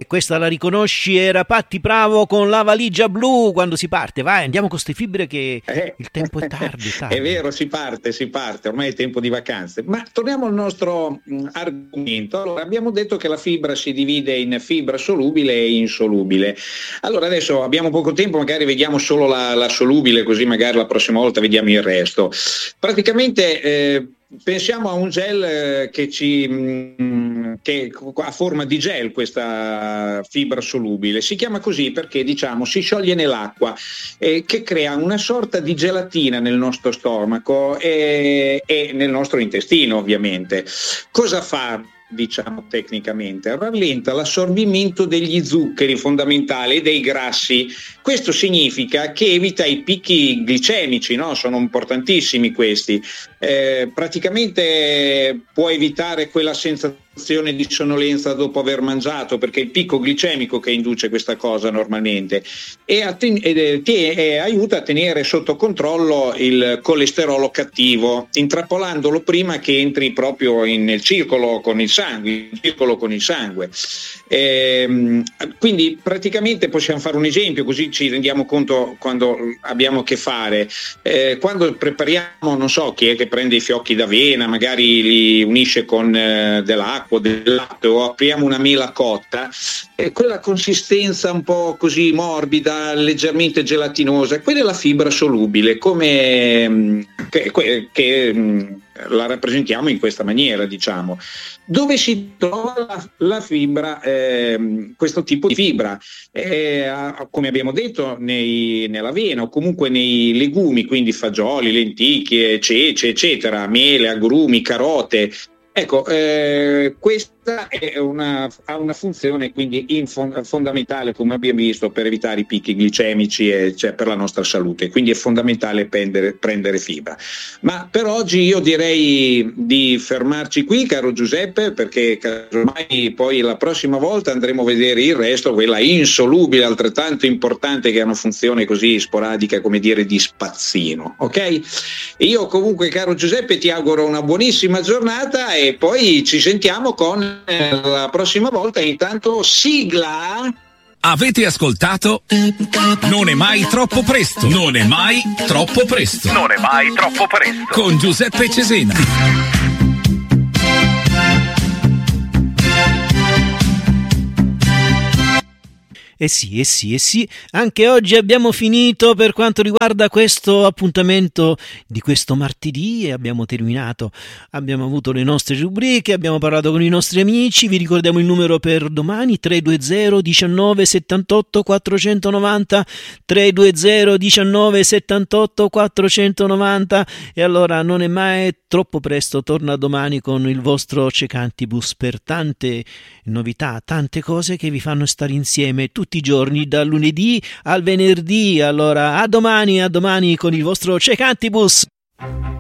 Questa la riconosci, era Patti Bravo con La valigia blu. Quando si parte, vai, andiamo con queste fibre che il tempo è tardi. È vero, si parte, ormai è tempo di vacanze. Ma torniamo al nostro argomento. Allora, abbiamo detto che la fibra si divide in fibra solubile e insolubile. Allora, adesso abbiamo poco tempo, magari vediamo solo la solubile, così magari la prossima volta vediamo il resto. Praticamente pensiamo a un gel che ha forma di gel, questa fibra solubile. Si chiama così perché, diciamo, si scioglie nell'acqua, che crea una sorta di gelatina nel nostro stomaco e nel nostro intestino, ovviamente. Cosa fa? Diciamo tecnicamente rallenta l'assorbimento degli zuccheri fondamentali e dei grassi. Questo significa che evita i picchi glicemici, no? Sono importantissimi questi. Praticamente può evitare quella sensazione di sonnolenza dopo aver mangiato, perché è il picco glicemico che induce questa cosa normalmente, e aiuta a tenere sotto controllo il colesterolo cattivo, intrappolandolo prima che entri proprio nel circolo con il sangue. Quindi praticamente possiamo fare un esempio, così ci rendiamo conto quando abbiamo a che fare. Quando prepariamo, non so chi è che prende i fiocchi d'avena, magari li unisce con dell'acqua, del latte, o apriamo una mela cotta, quella consistenza un po' così morbida, leggermente gelatinosa, quella è la fibra solubile, come che la rappresentiamo in questa maniera, diciamo. Dove si trova la fibra, questo tipo di fibra? Come abbiamo detto, nell'avena o comunque nei legumi, quindi fagioli, lenticchie, cece, eccetera, mele, agrumi, carote. Ecco, questa ha una funzione quindi fondamentale, come abbiamo visto, per evitare i picchi glicemici e cioè per la nostra salute, quindi è fondamentale prendere fibra. Ma per oggi io direi di fermarci qui, caro Giuseppe, perché casomai poi la prossima volta andremo a vedere il resto, quella insolubile, altrettanto importante, che ha una funzione così sporadica, come dire, di spazzino, ok? Io comunque, caro Giuseppe, ti auguro una buonissima giornata e poi ci sentiamo con la prossima volta. Intanto sigla. Avete ascoltato? Non è mai troppo presto. Non è mai troppo presto. Non è mai troppo presto. Con Giuseppe Cesena. Eh sì, anche oggi abbiamo finito per quanto riguarda questo appuntamento di questo martedì e abbiamo terminato. Abbiamo avuto le nostre rubriche, abbiamo parlato con i nostri amici, vi ricordiamo il numero per domani: 320 19 78 490, 320 19 78 490. E allora non è mai troppo presto, torna domani con il vostro Cecantibus per tante novità, tante cose che vi fanno stare insieme tutti i giorni, dal lunedì al venerdì. Allora a domani con il vostro Cecantibus.